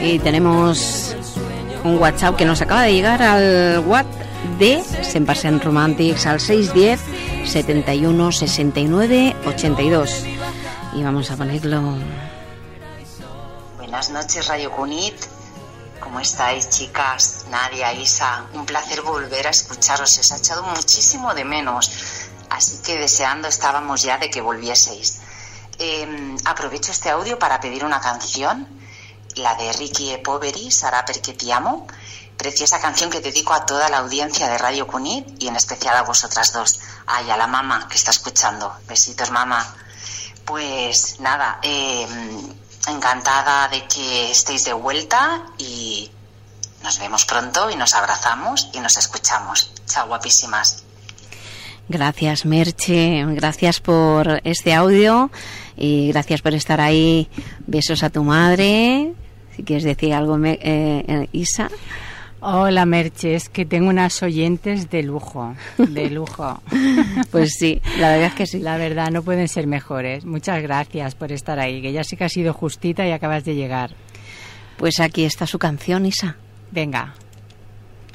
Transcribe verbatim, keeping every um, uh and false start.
Y tenemos un WhatsApp que nos acaba de llegar al WhatsApp de cent per cent Romàntics al seis diez, setenta y uno, sesenta y nueve, ochenta y dos. Y vamos a ponerlo. Buenas noches, Radio Cunit. ¿Cómo estáis, chicas? Nadia, Isa, un placer volver a escucharos. Os ha echado muchísimo de menos, así que deseando estábamos ya de que volvieseis. Eh, aprovecho este audio para pedir una canción, la de Ricky e Poveri, Sarà perché ti amo. Preciosa canción que dedico a toda la audiencia de Radio Cunit y en especial a vosotras dos. Ay, a la mamá que está escuchando. Besitos, mamá. Pues nada, eh, encantada de que estéis de vuelta y nos vemos pronto y nos abrazamos y nos escuchamos. Chao, guapísimas. Gracias, Merche, gracias por este audio y gracias por estar ahí. Besos a tu madre. Si quieres decir algo, eh, eh, Isa. Hola, Merche, es que tengo unas oyentes de lujo, de lujo. Pues sí, la verdad es que sí. La verdad, no pueden ser mejores. Muchas gracias por estar ahí, que ya sí que has sido justita y acabas de llegar. Pues aquí está su canción, Isa. Venga.